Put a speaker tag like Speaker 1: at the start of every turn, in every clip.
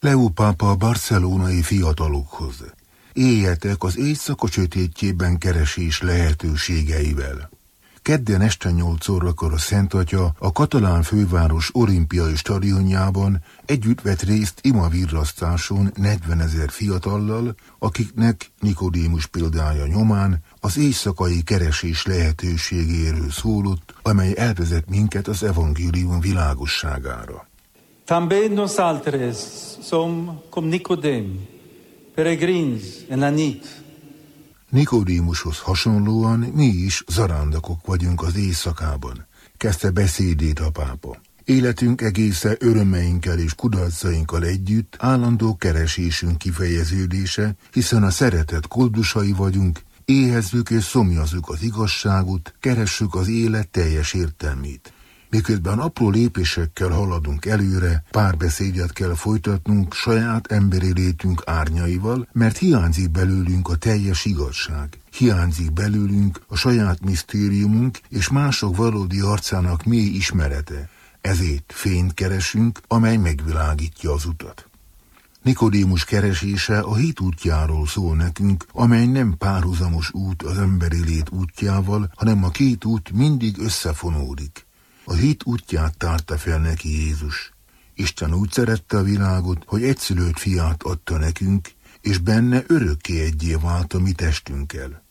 Speaker 1: Leó pápa a barcelonai fiatalokhoz. Éljetek az éjszaka sötétjében keresés lehetőségeivel. Kedden este 8 órakor a Szent Atya a katalán főváros olimpiai stadionjában együtt vett részt imavirrasztáson 40 000 fiatallal, akiknek Nikodémus példája nyomán az éjszakai keresés lehetőségéről szólott, amely elvezet minket az evangélium világosságára.
Speaker 2: També nosaltres som com Nicodem, peregrins en la nit.
Speaker 1: Nikodémushoz hasonlóan mi is zarándokok vagyunk az éjszakában, kezdte beszédét a pápa. Életünk egészen örömeinkkel és kudarcainkkal együtt állandó keresésünk kifejeződése, hiszen a szeretet koldusai vagyunk, éhezzük és szomjazzuk az igazságot, keressük az élet teljes értelmét. Miközben apró lépésekkel haladunk előre, párbeszédet kell folytatnunk saját emberi létünk árnyaival, mert hiányzik belőlünk a teljes igazság. Hiányzik belőlünk a saját misztériumunk és mások valódi arcának mély ismerete. Ezért fényt keresünk, amely megvilágítja az utat. Nikodémus keresése a hit útjáról szól nekünk, amely nem párhuzamos út az emberi lét útjával, hanem a két út mindig összefonódik. A hit útját tárta fel neki Jézus. Isten úgy szerette a világot, hogy egyszülött fiát adta nekünk, és benne örökké egyé vált a mi testünkkel.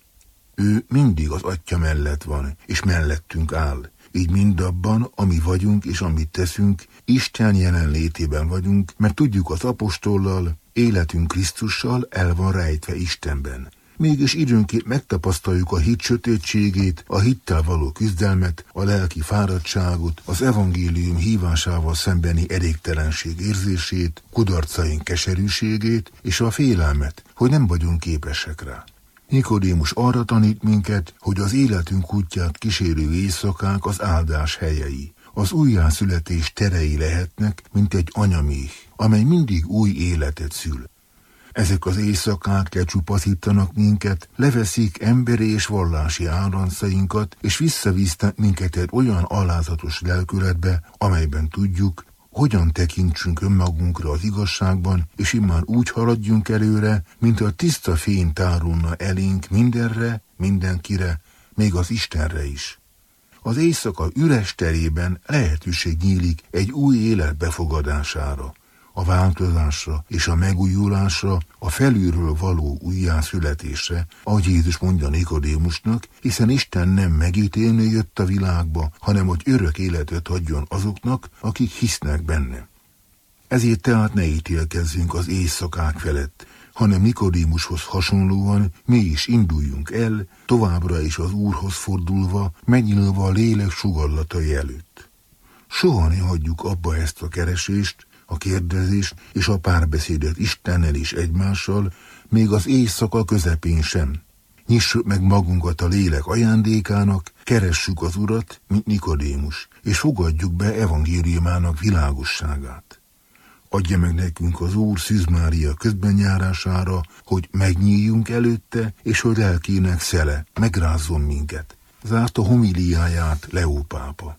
Speaker 1: Ő mindig az Atya mellett van, és mellettünk áll. Így mindabban, ami vagyunk és amit teszünk, Isten jelenlétében vagyunk, mert tudjuk az apostollal, életünk Krisztussal el van rejtve Istenben. Mégis időnként megtapasztaljuk a hit sötétségét, a hittel való küzdelmet, a lelki fáradtságot, az evangélium hívásával szembeni elégtelenség érzését, kudarcaink keserűségét és a félelmet, hogy nem vagyunk képesek rá. Nikodémus arra tanít minket, hogy az életünk útját kísérő éjszakák az áldás helyei. Az újjászületés terei lehetnek, mint egy anyaméh, amely mindig új életet szül. Ezek az éjszakák lecsupaszítanak minket, leveszik emberi és vallási áranszainkat, és visszavisznek minket egy olyan alázatos lelkületbe, amelyben tudjuk, hogyan tekintsünk önmagunkra az igazságban, és immár úgy haladjunk előre, mint a tiszta fény tárulna elénk mindenre, mindenkire, még az Istenre is. Az éjszaka üres terében lehetőség nyílik egy új élet befogadására, a változásra és a megújulásra, a felülről való újjászületésre, ahogy Jézus mondja Nikodémusnak, hiszen Isten nem megítélni jött a világba, hanem hogy örök életet adjon azoknak, akik hisznek benne. Ezért tehát ne ítélkezzünk az éjszakák felett, hanem Nikodémushoz hasonlóan mi is induljunk el, továbbra is az Úrhoz fordulva, megnyílva a lélek sugallatai előtt. Soha ne hagyjuk abba ezt a keresést, a kérdezést és a párbeszédet Istennel és egymással, még az éjszaka közepén sem. Nyissuk meg magunkat a lélek ajándékának, keressük az Urat, mint Nikodémus, és fogadjuk be evangéliumának világosságát. Adja meg nekünk az Úr Szűz Mária közbenjárására, hogy megnyíljunk előtte, és hogy lelkének szele megrázzon minket. Zárta homiliáját Leó pápa.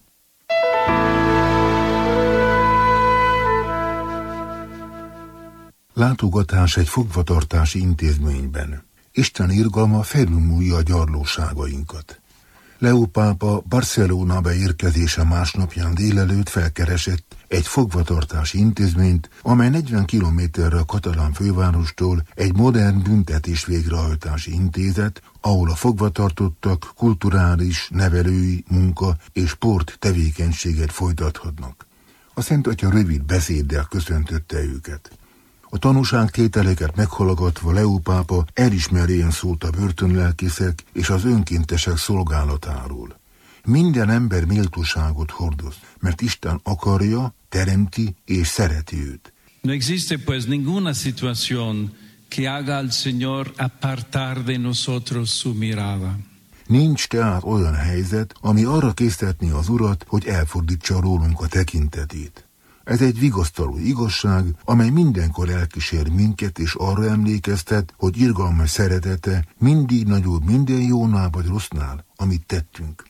Speaker 1: Látogatás egy fogvatartási intézményben. Isten irgalma felülmúlja a gyarlóságainkat. Leó pápa Barcelonába érkezése másnapján délelőtt felkeresett egy fogvatartási intézményt, amely 40 kilométerre a katalán fővárostól egy modern büntetés végrehajtási intézet, ahol a fogvatartottak kulturális, nevelői, munka és sport tevékenységet folytathatnak. A Szent Atya rövid beszéddel köszöntötte őket. A tanúságtételeket meghallgatva Leó pápa elismerően szólt a börtönlelkészek és az önkéntesek szolgálatáról. Minden ember méltóságot hordoz, mert Isten akarja, teremti és szereti őt.
Speaker 3: No existe pues ninguna situación que haga al Señor apartar de nosotros su mirada.
Speaker 1: Nincs tehát olyan helyzet, ami arra késztetni az Urat, hogy elfordítsa rólunk a tekintetét. Ez egy vigasztaló igazság, amely mindenkor elkísér minket, és arra emlékeztet, hogy irgalmas szeretete mindig nagyobb minden jónál vagy rossznál, amit tettünk.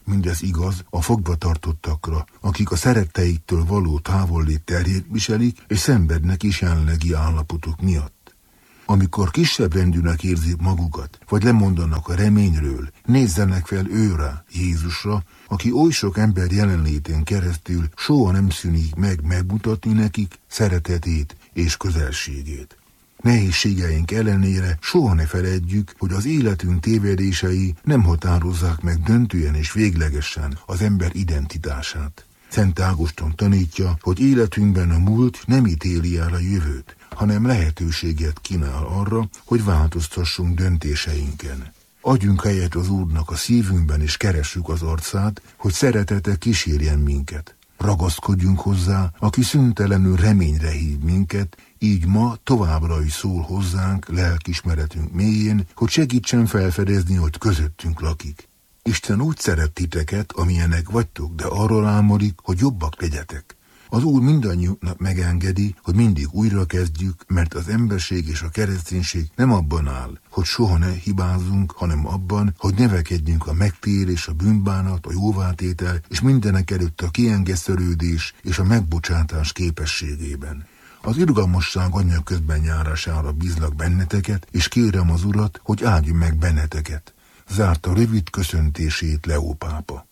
Speaker 1: Mindez igaz a fogvatartottakra, akik a szeretteiktől való távollét terhét viselik, és szenvednek is jelenlegi állapotuk miatt. Amikor kisebb rendűnek érzik magukat, vagy lemondanak a reményről, nézzenek fel őre, Jézusra, aki oly sok ember jelenlétén keresztül soha nem szűnik meg megmutatni nekik szeretetét és közelségét. Nehézségeink ellenére soha ne feledjük, hogy az életünk tévedései nem határozzák meg döntően és véglegesen az ember identitását. Szent Ágoston tanítja, hogy életünkben a múlt nem ítéli el a jövőt, hanem lehetőséget kínál arra, hogy változtassunk döntéseinken. Adjunk helyet az Úrnak a szívünkben, és keressük az arcát, hogy szeretete kísérjen minket. Ragaszkodjunk hozzá, aki szüntelenül reményre hív minket, így ma továbbra is szól hozzánk lelkismeretünk mélyén, hogy segítsen felfedezni, hogy közöttünk lakik. Isten úgy szeret titeket, amilyenek vagytok, de arról álmodik, hogy jobbak legyetek. Az Úr mindannyiunknak megengedi, hogy mindig újra kezdjük, mert az emberség és a kereszténység nem abban áll, hogy soha ne hibázzunk, hanem abban, hogy növekedjünk a megtérés, a bűnbánat, a jóvátétel, és mindenek előtt a kiengesztelődés és a megbocsátás képességében. Az irgalmasság anyja közben járására bízlak benneteket, és kérem az Urat, hogy áldjon meg benneteket. Zárta rövid köszöntését Leó pápa.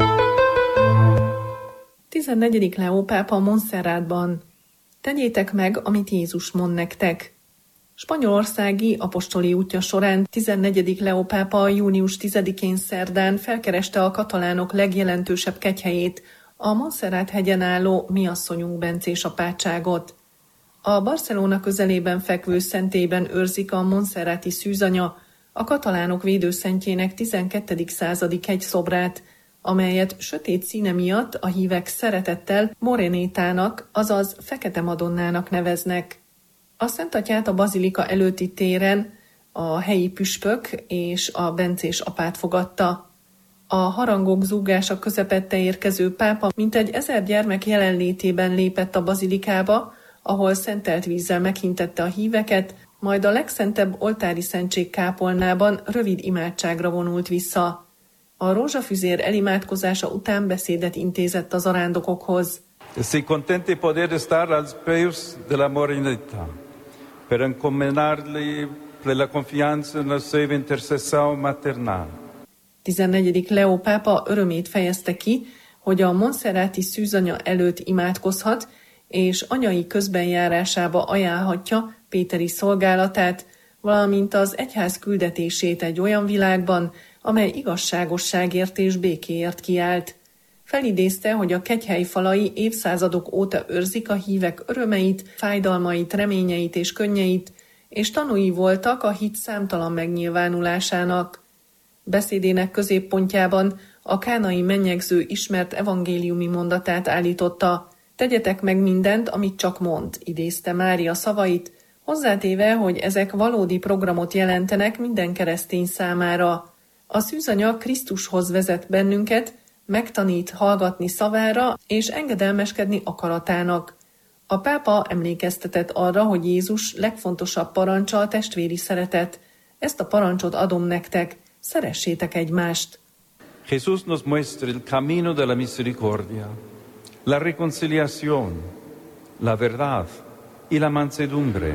Speaker 4: 14. Leó pápa Montserratban. Tegyétek meg, amit Jézus mond nektek. Spanyolországi apostoli útja során 14. Leó pápa június 10-én szerdán felkereste a katalánok legjelentősebb kegyhelyét, a Montserrat hegyen álló Mi asszonyunk bencés apátságot. A Barcelona közelében fekvő szentélyben őrzik a Montserrati szűzanya, a katalánok védőszentjének 12. századi kegyszobrát, amelyet sötét színe miatt a hívek szeretettel Morenétának, azaz Fekete Madonnának neveznek. A Szentatyát a bazilika előtti téren a helyi püspök és a bencés apát fogadta. A harangok zúgása közepette érkező pápa mintegy 1000 gyermek jelenlétében lépett a bazilikába, ahol szentelt vízzel meghintette a híveket, majd a legszentebb oltári szentség kápolnában rövid imádságra vonult vissza. A rózsafüzér elimádkozása után beszédet intézett az arándokokhoz.
Speaker 2: Estoy contento de poder estar als peus de la Moreneta, per encomendarle la confianza en la sua intercessão maternal.
Speaker 4: 14. Leó pápa örömét fejezte ki, hogy a Montserrati szűzanya előtt imádkozhat, és anyai közbenjárásába ajánlhatja péteri szolgálatát, valamint az egyház küldetését egy olyan világban, amely igazságosságért és békéért kiállt. Felidézte, hogy a kegyhely falai évszázadok óta őrzik a hívek örömeit, fájdalmait, reményeit és könnyeit, és tanúi voltak a hit számtalan megnyilvánulásának. Beszédének középpontjában a kánai mennyegző ismert evangéliumi mondatát állította: tegyetek meg mindent, amit csak mond, idézte Mária szavait, hozzátéve, hogy ezek valódi programot jelentenek minden keresztény számára. A szűzanya Krisztushoz vezet bennünket, megtanít hallgatni szavára és engedelmeskedni akaratának. A pápa emlékeztetett arra, hogy Jézus legfontosabb parancsa a testvéri szeretet. Ezt a parancsot adom nektek, szeressétek egymást.
Speaker 2: Jesús nos muestra el camino de la misericordia, la reconciliación, la verdad y la mansedumbre.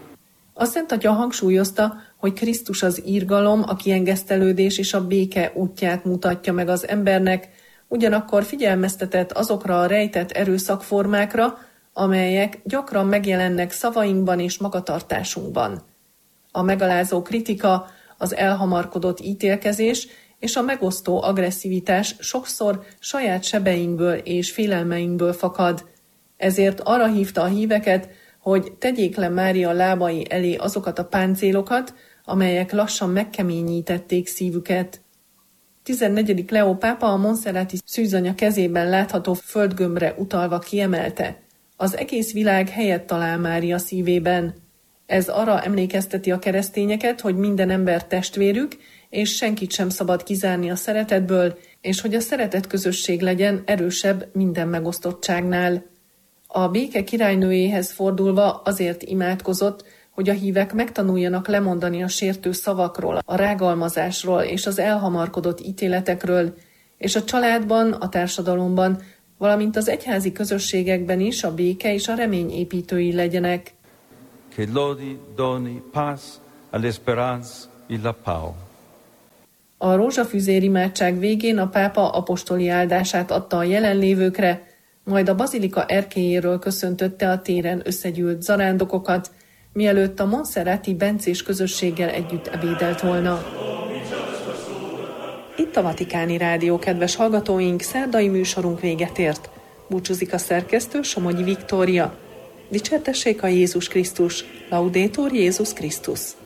Speaker 4: A Szent Atya hangsúlyozta, hogy Krisztus az irgalom, a kiengesztelődés és a béke útját mutatja meg az embernek, ugyanakkor figyelmeztetett azokra a rejtett erőszakformákra, amelyek gyakran megjelennek szavainkban és magatartásunkban. A megalázó kritika, az elhamarkodott ítélkezés és a megosztó agresszivitás sokszor saját sebeinkből és félelmeinkből fakad. Ezért arra hívta a híveket, hogy tegyék le Mária lábai elé azokat a páncélokat, amelyek lassan megkeményítették szívüket. 14. Leó pápa a Montserrati szűzanya kezében látható földgömbre utalva kiemelte: az egész világ helyet talál Mária szívében. Ez arra emlékezteti a keresztényeket, hogy minden ember testvérük, és senkit sem szabad kizárni a szeretetből, és hogy a szeretet közösség legyen erősebb minden megosztottságnál. A béke királynőjéhez fordulva azért imádkozott, hogy a hívek megtanuljanak lemondani a sértő szavakról, a rágalmazásról és az elhamarkodott ítéletekről, és a családban, a társadalomban, valamint az egyházi közösségekben is a béke és a remény építői legyenek.
Speaker 2: Che lodi, doni, paz, all'esperanza e la pau.
Speaker 4: A rózsafüzér imádság végén a pápa apostoli áldását adta a jelenlévőkre, majd a bazilika erkélyéről köszöntötte a téren összegyűlt zarándokokat, mielőtt a Monserrati bencés közösséggel együtt ebédelt volna. Itt a Vatikáni Rádió, kedves hallgatóink, szerdai műsorunk véget ért. Búcsúzik a szerkesztő, Somogyi Viktória. Dicsértessék a Jézus Krisztus, Laudetur Jézus Krisztus.